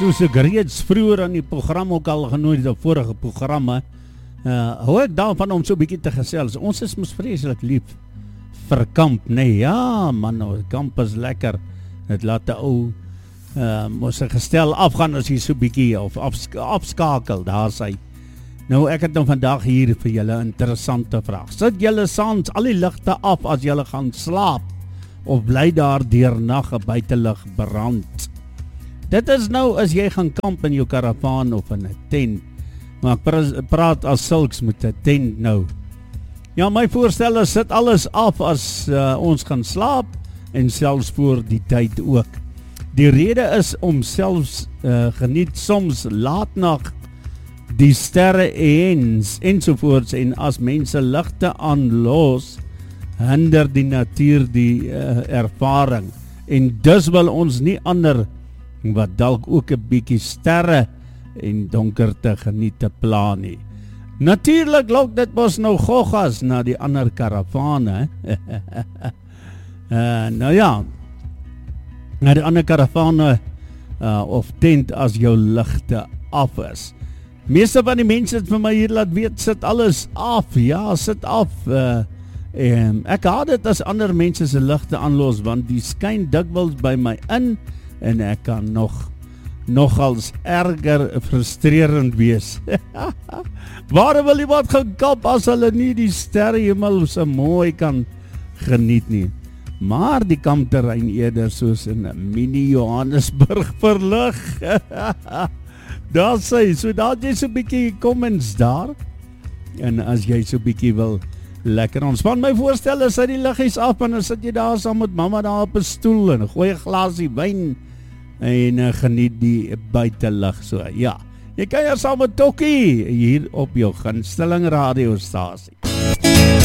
Soos ek reeds vroeër aan die program ook al genoem het, die vorige programme, hou ek daarvan om so 'n bietjie te gesels. Ons is mos vreeslik lief vir kamp, nee, ja man, kamp is lekker. Dit laat 'n ou mos 'n gestel afgaan as jy so 'n bietjie of afskakel, daar sy. Nou ek het nou vandag hier vir julle 'n interessante vraag. Sit julle saans al die ligte af as julle gaan slaap of bly daar deernag 'n buitelug brand? Dit is nou as jy gaan kamp in jou karavaan of in 'n tent. Maar ek praat as sulks met 'n tent nou. Ja, my voorstel is sit alles af as ons gaan slaap en selfs voor die tyd ook. Die rede is om selfs geniet soms laatnag die sterre ensovoorts, en as mense ligte aanlos, hinder die natuur die ervaring. En dus wil ons nie ander wat dalk ook 'n bietjie sterre en donkerte geniet te pla nie. Natuurlik lok dit mos nou goggas na die ander karavane. Nou ja, na die ander karavane of tent as jou ligte af is. Meeste van die mense het vir my hier laat weet, sit alles af, ja, sit af. Ek haat dit as ander mense se ligte aanlos, want die skyn dikwels by my in, en ek kan nogals erger frustrerend wees. Waarom wil iemand gaan kamp as hulle nie die sterrehemel so mooi kan geniet nie? Maar die kampterrein eerder soos in mini Johannesburg verlig. Daar sê, so daar jy so 'n bietjie comments daar. En as jy so 'n bietjie wil lekker ontspan, my voorstel is, sit die liggies af en dan sit jy daar saam met mamma daar op 'n stoel en gooi 'n glasie wyn en geniet die buitelug so. Ja, jy kan hier saam met Tokkie hier op jou gunsteling radiostasie.